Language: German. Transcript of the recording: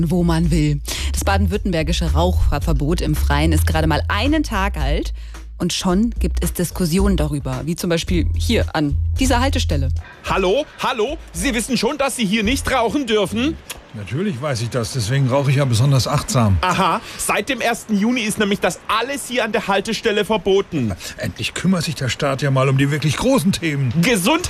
wo man will. Das baden-württembergische Rauchverbot im Freien ist gerade mal einen Tag alt. Und schon gibt es Diskussionen darüber, wie zum Beispiel hier an dieser Haltestelle. Hallo? Sie wissen schon, dass Sie hier nicht rauchen dürfen? Natürlich weiß ich das, deswegen rauche ich ja besonders achtsam. Aha, seit dem 1. Juni ist nämlich das alles hier an der Haltestelle verboten. Endlich kümmert sich der Staat ja mal um die wirklich großen Themen. Gesundheit